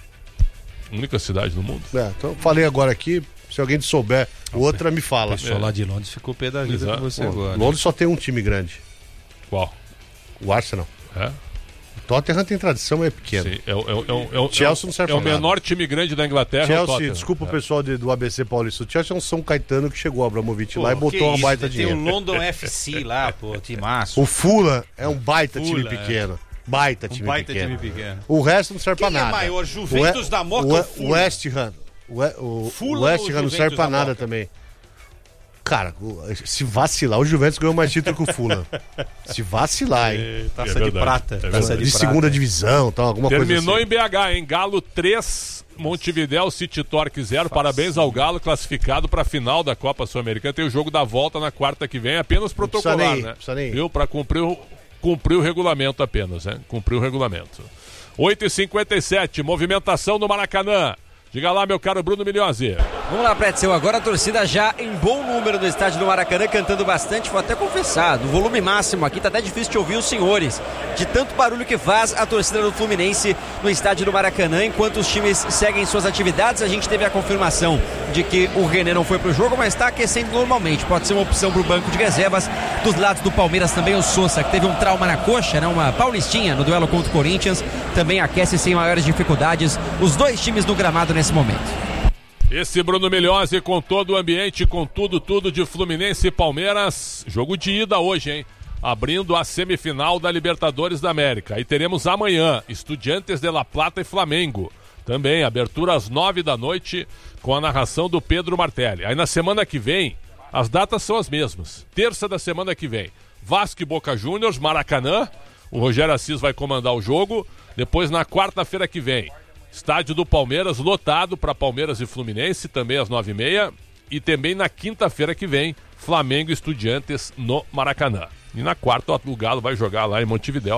Única cidade do mundo. É, então eu falei agora aqui, se alguém souber, outra me O fala. pessoal lá de Londres ficou pé da vida Exato. com você Pô, agora. Londres só tem um time grande. Qual? O Arsenal. É? O Tottenham tem tradição, mas é pequeno. Sim, é, o- é, o- é, o- é, o- Chelsea não serve é o pra nada. menor time grande da Inglaterra. é o Chelsea, Tottenham. desculpa É. o pessoal de- do A B C Paulista. O Chelsea é um São Caetano que chegou a Abramovich Pô, lá e que botou uma isso, baita tem dinheiro. o London F C lá, pô, timaço. O Fulham é um baita Fulham, time é. pequeno. Baita Um time baita pequeno. time pequeno. O resto não serve Quem pra é nada. maior, Juventus O E- da Moca o, ou E- Fulham? o West Ham. O, E- o, Fulham o West ou Ham não Juventus serve pra da nada Moca? também. Cara, o- se vacilar, o Juventus ganhou mais título que o Fulham. Se vacilar, hein? Taça É de verdade, prata. é taça verdade. De prata. segunda divisão, tal, alguma Terminou coisa assim. em B H, hein? Galo três, Montevidéu City Torque zero. Parabéns ao Galo, classificado para a final da Copa Sul-Americana. Tem o jogo da volta na quarta que vem, apenas protocolar, precisa nem ir, né? precisa nem ir. Viu? Para cumprir o, cumprir o regulamento apenas, né? Cumprir o regulamento. oito e cinquenta e sete, movimentação no Maracanã. Diga lá, meu caro Bruno Milhose. Vamos lá, Pretzel. Agora a torcida já em bom número no estádio do Maracanã, cantando bastante. Vou até confessar, no volume máximo aqui, tá até difícil de ouvir os senhores. De tanto barulho que faz a torcida do Fluminense no estádio do Maracanã. Enquanto os times seguem suas atividades, a gente teve a confirmação de que o René não foi pro jogo, mas está aquecendo normalmente. Pode ser uma opção pro banco de reservas. Dos lados do Palmeiras também o Sousa, que teve um trauma na coxa, né? Uma paulistinha no duelo contra o Corinthians. Também aquece sem maiores dificuldades. Os dois times no gramado nesse momento. Esse Bruno Milhose com todo o ambiente, com tudo, tudo de Fluminense e Palmeiras. Jogo de ida hoje, hein? abrindo a semifinal da Libertadores da América. Aí teremos amanhã Estudiantes de La Plata e Flamengo. Também, abertura às nove da noite, com a narração do Pedro Martelli. Aí na semana que vem, as datas são as mesmas. Terça da semana que vem, Vasco e Boca Juniors, Maracanã. O Rogério Assis vai comandar o jogo. Depois, na quarta-feira que vem, estádio do Palmeiras lotado para Palmeiras e Fluminense, também às nove e meia. E também na quinta-feira que vem, Flamengo e Estudiantes no Maracanã. E na quarta, o Galo vai jogar lá em Montevidéu.